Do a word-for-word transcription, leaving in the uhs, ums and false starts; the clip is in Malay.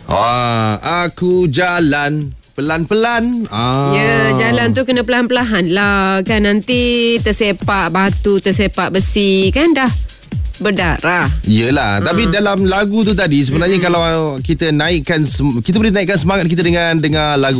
Ah, aku jalan pelan-pelan. Ah. Ya, jalan tu kena pelan-pelan lah kan. Nanti tersepak batu, tersepak besi kan dah berdarah. Yelah, hmm. tapi dalam lagu tu tadi sebenarnya hmm. kalau kita naikkan, kita boleh naikkan semangat kita dengan dengar lagu